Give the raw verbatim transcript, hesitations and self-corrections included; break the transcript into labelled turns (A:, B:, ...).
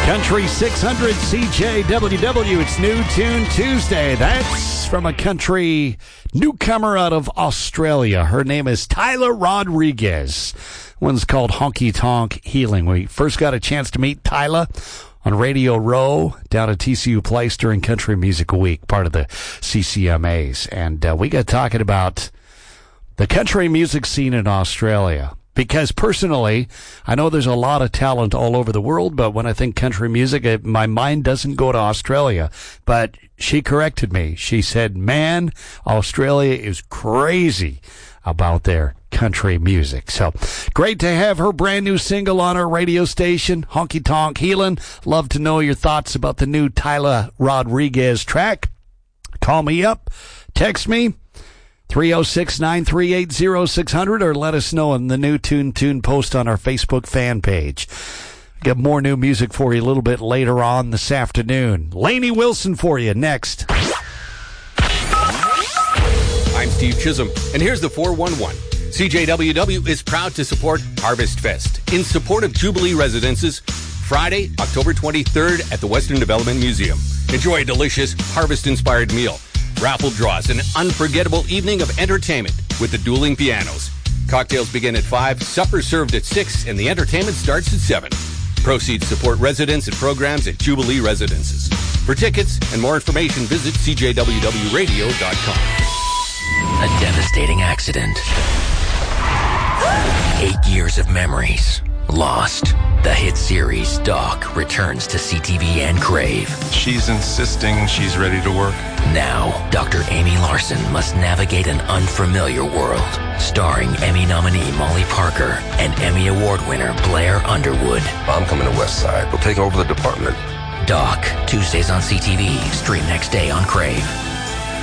A: Country six hundred C J W W. It's New Tune Tuesday. That's from a country newcomer out of Australia. Her name is Tyla Rodriguez. One's called Honky Tonk Healing. We first got a chance to meet Tyla on Radio Row down at T C U Place during Country Music Week, part of the C C M As. And uh, we got talking about the country music scene in Australia. Because personally, I know there's a lot of talent all over the world, but when I think country music, it, my mind doesn't go to Australia. But she corrected me. She said, man, Australia is crazy about their country music. So great to have her brand new single on our radio station, Honky Tonk Healing. Love to know your thoughts about the new Tyla Rodriguez track. Call me up, text me. three oh six, nine three eight, oh six hundred, or let us know in the New Tune Tune post on our Facebook fan page. Got more new music for you a little bit later on this afternoon. Lainey Wilson for you next.
B: I'm Steve Chisholm, and here's the four one one. C J W W is proud to support Harvest Fest in support of Jubilee Residences, Friday, October twenty-third at the Western Development Museum. Enjoy a delicious harvest-inspired meal, raffle draws, an unforgettable evening of entertainment with the dueling pianos. Cocktails begin at five, supper served at six, and the entertainment starts at seven. Proceeds support residents and programs at Jubilee Residences. For tickets and more information, visit c j w w radio dot com.
C: A devastating accident. Eight years of memories lost. The hit series Doc returns to C T V and Crave.
D: She's insisting she's ready to work.
C: Now, Doctor Amy Larson must navigate an unfamiliar world. Starring Emmy nominee Molly Parker and Emmy Award winner Blair Underwood.
E: I'm coming to West Side. We'll take over the department.
C: Doc, Tuesdays on C T V. Stream next day on Crave.